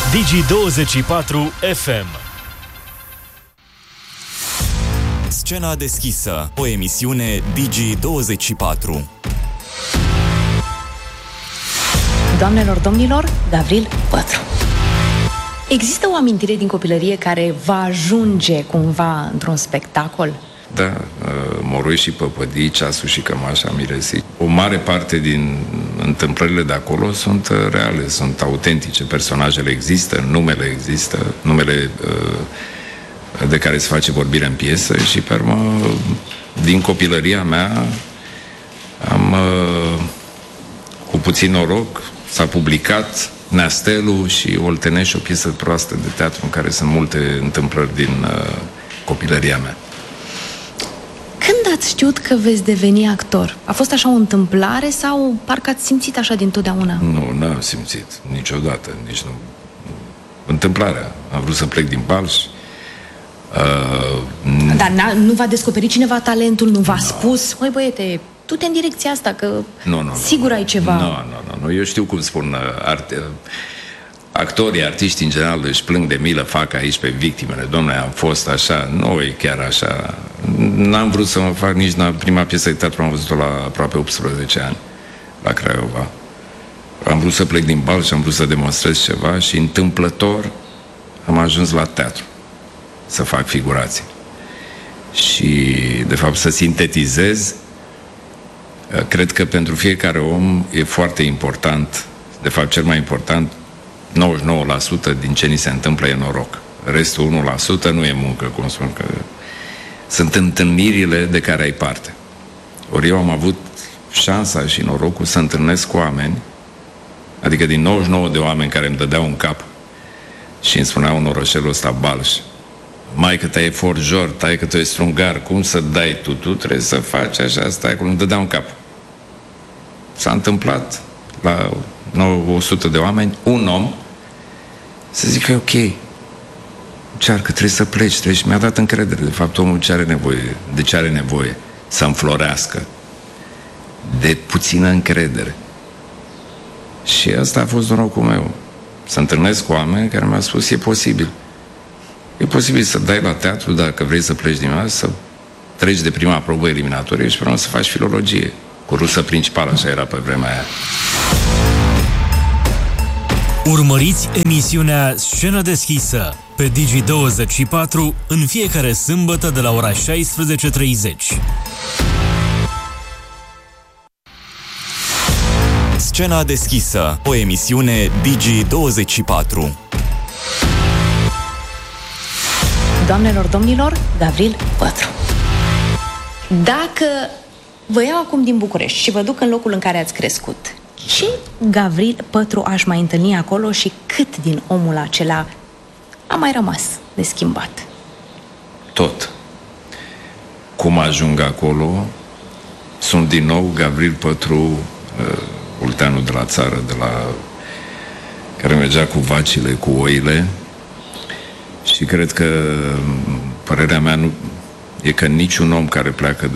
Digi24 FM. Scena deschisă, o emisiune Digi24. Doamnelor, domnilor, Gavril Pătru. Există o amintire din copilărie care va ajunge cumva într-un spectacol? Da, Moroi și Păpădii, Ceasul și Cămașa Miresit. O mare parte din întâmplările de acolo sunt reale, sunt autentice. Personajele există, numele există, numele de care se face vorbire în piesă și, pe urmă, din copilăria mea am, cu puțin noroc, s-a publicat Neastelu și Oltenești, o piesă proastă de teatru în care sunt multe întâmplări din copilăria mea. Când ați știut că veți deveni actor? A fost așa o întâmplare sau parcă ați simțit așa dintotdeauna? Nu, n-am simțit niciodată, nici nu. Întâmplarea. Am vrut să plec din Balș. Dar nu v-a descoperit cineva talentul? Nu v-a spus? Măi, băiete, du-te în direcția asta, că sigur ai ceva. Nu. Eu știu cum spun actorii, artiștii în general își plâng de milă, fac aici pe victimele. Dom'le, am fost așa, nu e chiar așa. N-am vrut să mă fac nici la prima piesă de teatru, am văzut-o la aproape 18 ani, la Craiova. Am vrut să plec din Balș și am vrut să demonstrez ceva și întâmplător am ajuns la teatru să fac figurații. Și, de fapt, să sintetizez, cred că pentru fiecare om e foarte important, de fapt cel mai important, 99% din ce ni se întâmplă e noroc. Restul 1% nu e muncă, cum spun, că sunt întâlnirile de care ai parte. Ori eu am avut șansa și norocul să întâlnesc cu oameni, adică din 99 de oameni care îmi dădeau un cap și îmi spuneau în orășelul ăsta Balș: maică ta e forjor, taică tu e strungar, cum să dai tu trebuie să faci așa, stai acolo, îmi dădeau un cap. S-a întâmplat la 100 de oameni, un om să zică ok, încearcă, trebuie să pleci, și mi-a dat încredere. De fapt, omul ce are nevoie, de ce are nevoie? Să înflorească, de puțină încredere. Și asta a fost norocul meu, să întâlnesc cu oameni care mi-au spus: e posibil. E posibil să dai la teatru, dacă vrei să pleci din asta, să treci de prima probă eliminatorie și până să faci filologie. Cu rusă principală, așa era pe vremea aia. Urmăriți emisiunea Scenă deschisă pe Digi24 în fiecare sâmbătă de la ora 16:30. Scena deschisă, o emisiune Digi24. Doamnelor, domnilor, Gavril Pătru. Dacă vă iau acum din București și vă duc în locul în care ați crescut, ce Gavril Pătru aș mai întâlni acolo și cât din omul acela a mai rămas neschimbat? Tot. Cum ajung acolo, sunt din nou Gavril Pătru, olteanul de la țară, care mergea cu vacile, cu oile. Și cred că părerea mea e că niciun om care pleacă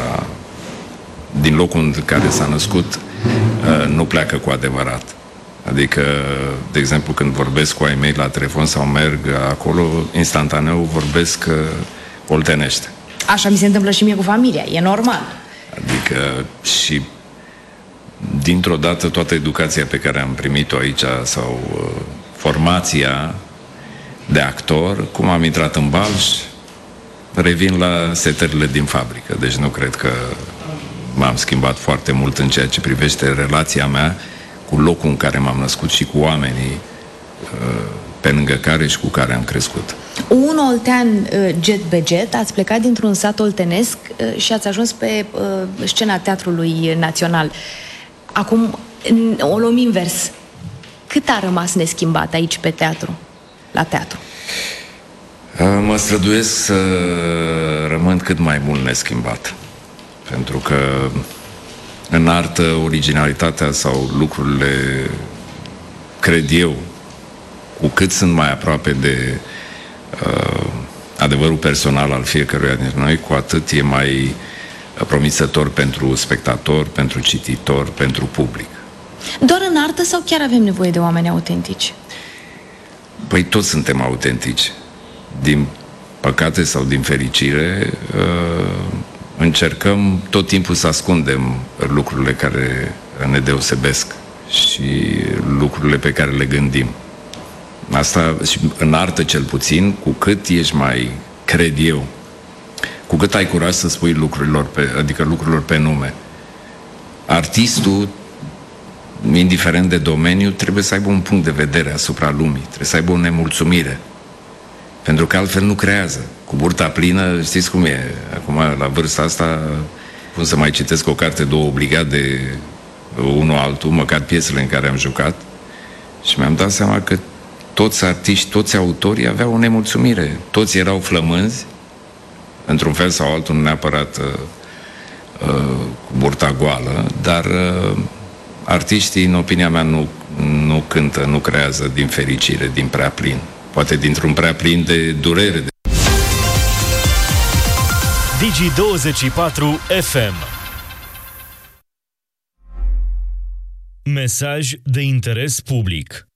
din locul în care s-a născut nu pleacă cu adevărat. Adică, de exemplu, când vorbesc cu ai mei la telefon sau merg acolo, instantaneu vorbesc oltenește. Așa mi se întâmplă și mie cu familia, e normal. Adică și dintr-o dată toată educația pe care am primit-o aici sau formația de actor, cum am intrat în Balș, revin la setările din fabrică. Deci nu cred că m-am schimbat foarte mult în ceea ce privește relația mea cu locul în care m-am născut și cu oamenii pe lângă care și cu care am crescut. Un oltean jet be jet, ați plecat dintr-un sat oltenesc și ați ajuns pe scena Teatrului Național. Acum o luăm invers. Cât a rămas neschimbat aici pe teatru? La teatru? Mă străduiesc să rămân cât mai mult neschimbat. Pentru că în artă, originalitatea sau lucrurile, cred eu, cu cât sunt mai aproape de adevărul personal al fiecăruia dintre noi, cu atât e mai promițător pentru spectator, pentru cititor, pentru public. Doar în artă sau chiar avem nevoie de oameni autentici? Păi toți suntem autentici. Din păcate sau din fericire, încercăm tot timpul să ascundem lucrurile care ne deosebesc și lucrurile pe care le gândim. Asta, și în artă cel puțin, cu cât ești mai, cred eu, cu cât ai curaj să spui lucrurilor pe nume. Artistul, indiferent de domeniu, trebuie să aibă un punct de vedere asupra lumii, trebuie să aibă o nemulțumire. Pentru că altfel nu creează. Cu burta plină, știți cum e, acum la vârsta asta, cum să mai citesc o carte, două obligat de unul altul, măcar piesele în care am jucat, și mi-am dat seama că toți artiști, toți autorii aveau o nemulțumire. Toți erau flămânzi, într-un fel sau altul, nu neapărat cu burta goală, dar artiștii, în opinia mea, nu cântă, nu creează din fericire, din prea plin. Poate dintr-un prea plin de durere. Digi24 FM. Mesaj de interes public.